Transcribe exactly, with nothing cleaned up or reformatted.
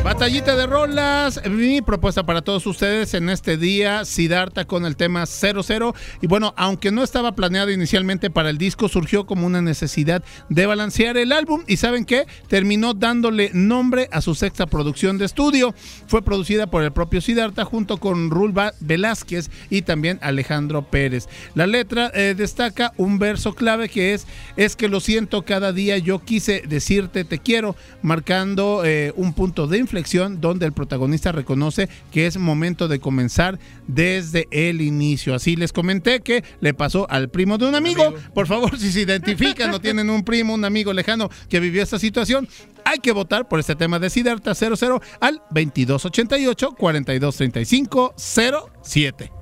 Batallita de rolas, mi propuesta para todos ustedes en este día, Siddhartha con el tema cero cero. Y bueno, aunque no estaba planeado inicialmente para el disco, surgió como una necesidad de balancear el álbum. ¿Y saben qué? Terminó dándole nombre a su sexta producción de estudio. Fue producida por el propio Siddhartha junto con Rul Velázquez y también Alejandro Pérez. La letra eh, destaca un verso clave que es Es que lo siento, cada día yo quise decirte te quiero, marcando eh, un punto de inflexión donde el protagonista reconoce que es momento de comenzar desde el inicio. Así les comenté que le pasó al primo de un amigo. amigo. Por favor, si se identifican o tienen un primo, un amigo lejano que vivió esta situación, hay que votar por este tema de Siddhartha cero cero al veintidós ochenta y ocho, cuarenta y dos treinta y cinco cero siete.